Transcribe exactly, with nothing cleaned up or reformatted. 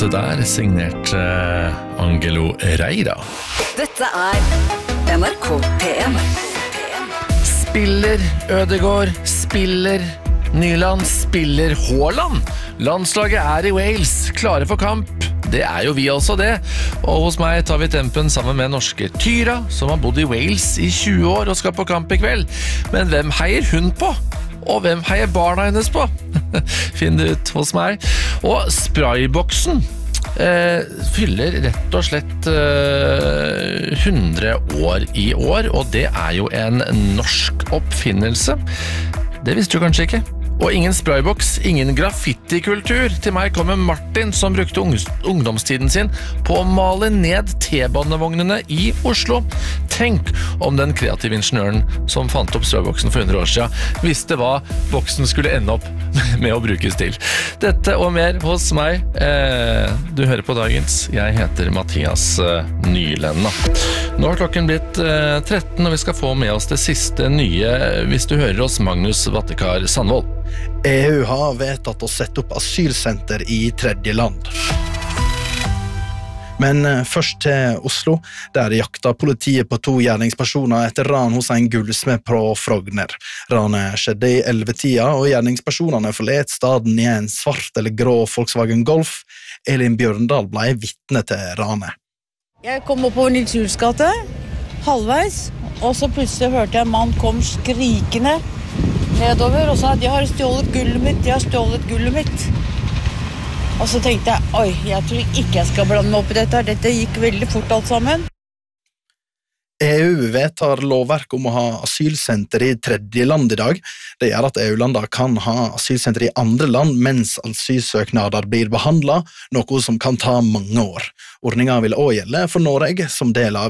låt der, signert uh, Angelo Reira. Dette er N R K P M. Spiller Ødegaard, spiller Nyland, spiller Haaland. Landslaget er i Wales, klare for kamp. Det er jo vi også det. Og hos meg tar vi tempen sammen med norske Tyra, som har bodd i Wales i tjue år og skal på kamp i kveld. Men hvem heier hun på? Og hvem heier barna hennes på? Finn det ut hos meg. Og sprayboksen eh, fyller rett og slett eh, hundre år i år, og det er jo en norsk oppfinnelse. Det visste du kanskje ikke. Og ingen sprayboks, ingen graffitikultur. Til meg kommer Martin, som brukte ungdomstiden sin på å male ned T-banevognene i Oslo. Tenk om den kreative ingeniøren som fant opp sprayboksen for hundre år siden visste hva boksen skulle ende opp med å brukes til. Dette og mer hos meg. Eh, du hører på dagens. Jeg heter Mathias eh, Nylenda. Nå har klokken blitt eh, tretten, og vi skal få med oss det siste nye hvis du hører oss Magnus Vattekar Sandvold. E U har vedtatt å sette opp asylsenter i tredje land. Men først til Oslo, der jakta politiet på to gjerningspersoner etter ran hos en gullsmed på Frogner. Ranet skjedde i ellevetida, og gjerningspersonene forlet staden i en svart eller grå Volkswagen Golf. Elin Bjørndal ble vitne til ranet. Jeg kom opp på Nils Juels gate, halvveis, og så plutselig hørte jeg en mann kom skrikende nedover og sa at de har stjålet gullet mitt, de har stjålet gullet mitt. Og så tenkte jeg, oi, jeg tror ikke jeg skal blande meg opp i dette, dette gikk veldig fort alt sammen. E U vedtar lovverk om å ha asylsenter i tredje land i dag. Det gjør at E U-lander kan ha asylsenter i andre land mens asylsøknader blir behandlet, noe som kan ta mange år. Ordningen vil også gjelde for Norge som del av